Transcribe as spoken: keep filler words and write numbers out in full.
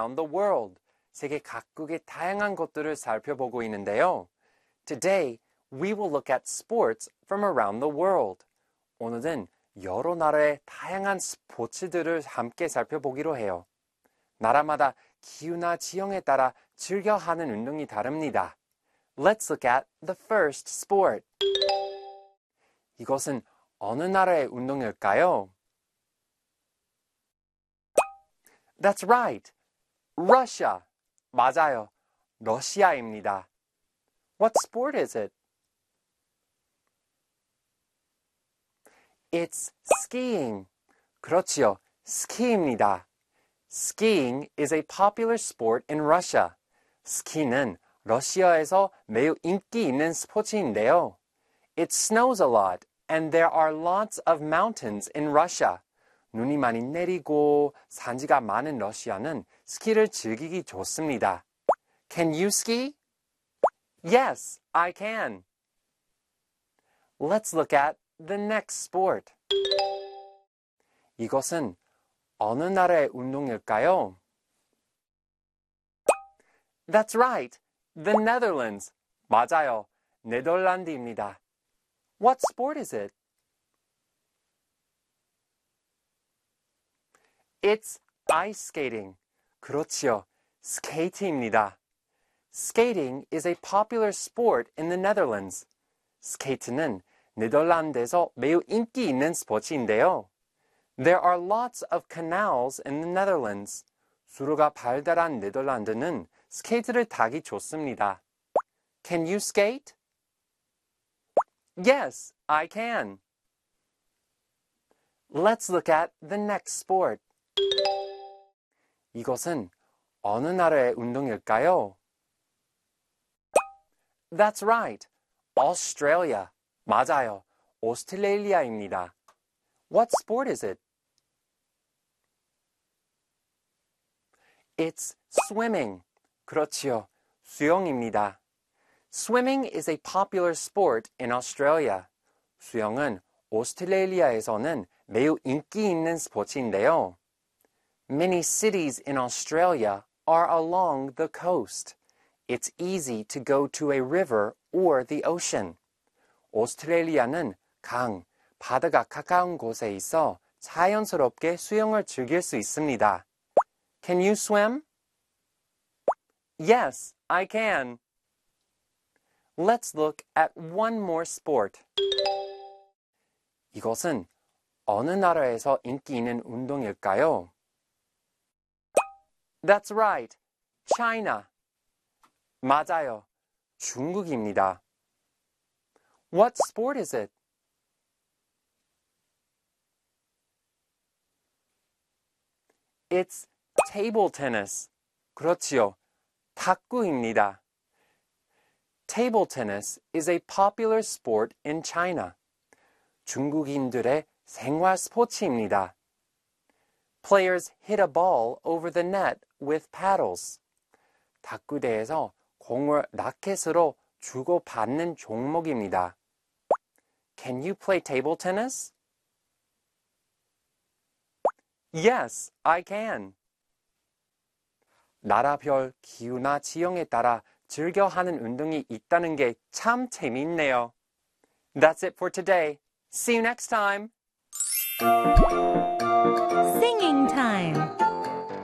around the world. 세계 각국의 다양한 것들을 살펴보고 있는데요. Today, we will look at sports from around the world. 오늘은 여러 나라의 다양한 스포츠들을 함께 살펴보기로 해요. 나라마다 기후나 지형에 따라 즐겨 하는 운동이 다릅니다. Let's look at the first sport. 이것은 어느 나라의 운동일까요? That's right. Russia. 맞아요. 러시아입니다. What sport is it? It's skiing. 그렇지요. 스키입니다. Skiing is a popular sport in Russia. 스키는 러시아에서 매우 인기 있는 스포츠인데요. It snows a lot and there are lots of mountains in Russia. 눈이 많이 내리고 산지가 많은 러시아는 스키를 즐기기 좋습니다. Can you ski? Yes, I can. Let's look at the next sport. 이것은 어느 나라의 운동일까요? That's right. The Netherlands. 맞아요. 네덜란드입니다. What sport is it? It's ice skating. 그렇지요. 스케이트입니다. Skating is a popular sport in the Netherlands. 스케이트는 네덜란드에서 매우 인기 있는 스포츠인데요. There are lots of canals in the Netherlands. 수로가 발달한 네덜란드는 스케이트를 타기 좋습니다. Can you skate? Yes, I can. Let's look at the next sport. 이것은 어느 나라의 운동일까요? That's right. Australia. 맞아요. 오스트레일리아입니다. What sport is it? It's swimming. 그렇지요. 수영입니다. Swimming is a popular sport in Australia. 수영은 오스트레일리아에서는 매우 인기 있는 스포츠인데요. Many cities in Australia are along the coast. It's easy to go to a river or the ocean. 오스트레일리아는 강, 바다가 가까운 곳에 있어 자연스럽게 수영을 즐길 수 있습니다. Can you swim? Yes, I can. Let's look at one more sport. 이것은 어느 나라에서 인기 있는 운동일까요? That's right. China. 맞아요. 중국입니다. What sport is it? It's table tennis. 그렇지요. 탁구입니다. Table tennis is a popular sport in China. 중국인들의 생활 스포츠입니다. Players hit a ball over the net with paddles. 탁구대에서 공을 라켓으로 주고받는 종목입니다. Can you play table tennis? Yes, I can. 나라별 기후나 지형에 따라 즐겨 하는 운동이 있다는 게 참 재미있네요. That's it for today. See you next time. See